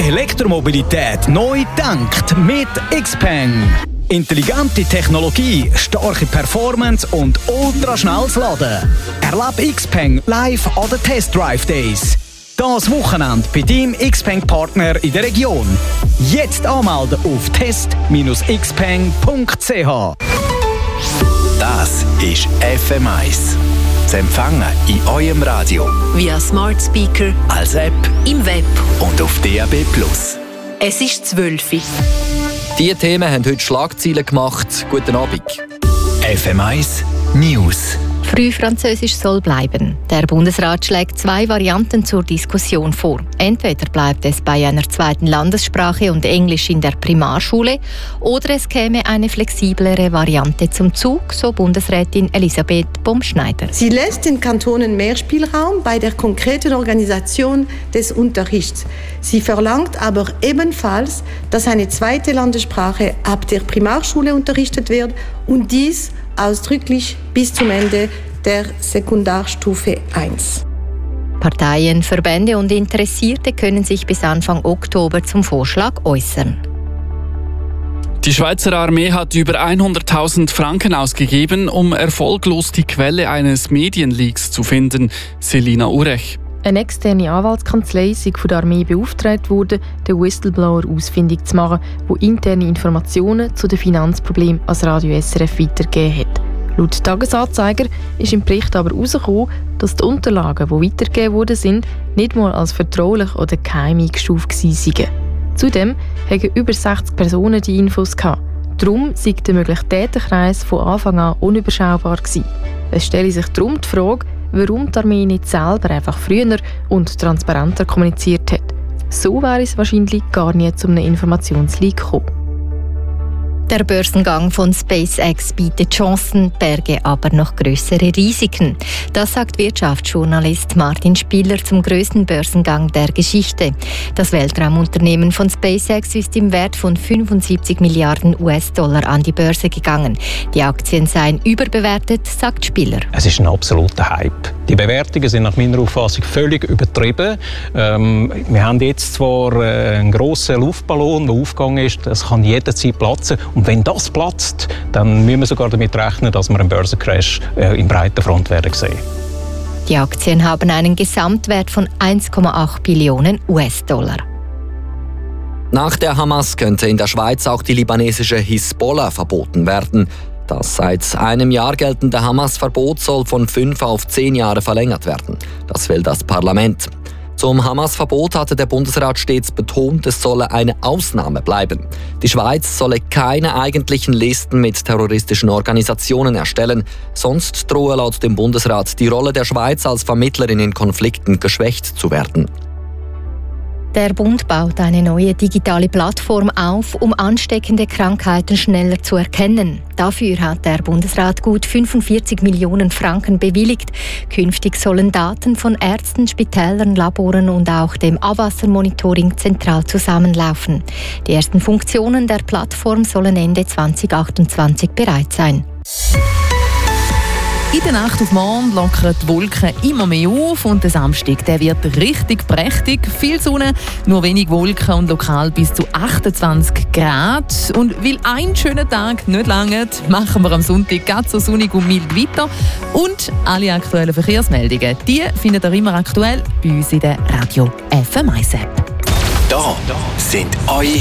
Elektromobilität neu gedacht mit Xpeng. Intelligente Technologie, starke Performance und ultraschnelles Laden. Erlebe Xpeng live an den Test Drive Days. Das Wochenende bei deinem Xpeng-Partner in der Region. Jetzt anmelden auf test-xpeng.ch. Das ist FM1. Zu empfangen in eurem Radio. Via Smart Speaker, als App, im Web und auf DAB+. Es ist 12 Uhr. Diese Themen haben heute Schlagzeilen gemacht. Guten Abend. FM1 News. Frühfranzösisch soll bleiben. Der Bundesrat schlägt 2 Varianten zur Diskussion vor. Entweder bleibt es bei einer zweiten Landessprache und Englisch in der Primarschule, oder es käme eine flexiblere Variante zum Zug, so Bundesrätin Elisabeth Bomschneider. Sie lässt den Kantonen mehr Spielraum bei der konkreten Organisation des Unterrichts. Sie verlangt aber ebenfalls, dass eine zweite Landessprache ab der Primarschule unterrichtet wird und dies ausdrücklich bis zum Ende der Sekundarstufe 1. Parteien, Verbände und Interessierte können sich bis Anfang Oktober zum Vorschlag äußern. Die Schweizer Armee hat über 100.000 Franken ausgegeben, um erfolglos die Quelle eines Medienleaks zu finden. Selina Urech. Eine externe Anwaltskanzlei ist von der Armee beauftragt worden, den Whistleblower ausfindig zu machen, der interne Informationen zu den Finanzproblemen als Radio SRF weitergegeben hat. Laut Tagesanzeiger ist im Bericht aber herausgekommen, dass die Unterlagen, die weitergegeben worden sind, nicht mal als vertraulich oder geheim eingestuft waren. Zudem haben über 60 Personen die Infos gehabt. Darum sei der mögliche Täterkreis von Anfang an unüberschaubar gewesen. Es stelle sich darum die Frage, warum die Armee nicht selber einfach früher und transparenter kommuniziert hat. So wäre es wahrscheinlich gar nie zu einem Informationsleak gekommen. Der Börsengang von SpaceX bietet Chancen, berge aber noch größere Risiken. Das sagt Wirtschaftsjournalist Martin Spieler zum grössten Börsengang der Geschichte. Das Weltraumunternehmen von SpaceX ist im Wert von 75 Milliarden US-Dollar an die Börse gegangen. Die Aktien seien überbewertet, sagt Spieler. Es ist ein absoluter Hype. Die Bewertungen sind nach meiner Auffassung völlig übertrieben. Wir haben jetzt zwar einen grossen Luftballon, der aufgegangen ist, das kann jederzeit platzen. Und wenn das platzt, dann müssen wir sogar damit rechnen, dass wir einen Börsencrash in breiter Front werden sehen. Die Aktien haben einen Gesamtwert von 1,8 Billionen US-Dollar. Nach der Hamas könnte in der Schweiz auch die libanesische Hisbollah verboten werden. Das seit einem Jahr geltende Hamas-Verbot soll von 5 auf 10 Jahre verlängert werden. Das will das Parlament. Zum Hamas-Verbot hatte der Bundesrat stets betont, es solle eine Ausnahme bleiben. Die Schweiz solle keine eigentlichen Listen mit terroristischen Organisationen erstellen, sonst drohe laut dem Bundesrat die Rolle der Schweiz als Vermittlerin in Konflikten geschwächt zu werden. Der Bund baut eine neue digitale Plattform auf, um ansteckende Krankheiten schneller zu erkennen. Dafür hat der Bundesrat gut 45 Millionen Franken bewilligt. Künftig sollen Daten von Ärzten, Spitälern, Laboren und auch dem Abwassermonitoring zentral zusammenlaufen. Die ersten Funktionen der Plattform sollen Ende 2028 bereit sein. In der Nacht auf morgen lockern die Wolken immer mehr auf und der Samstag der wird richtig prächtig. Viel Sonne, nur wenig Wolken und lokal bis zu 28 Grad. Und weil ein schöner Tag nicht langt, machen wir am Sonntag ganz so sonnig und mild weiter. Und alle aktuellen Verkehrsmeldungen, die findet ihr immer aktuell bei uns in der Radio FM1 App. Da sind eure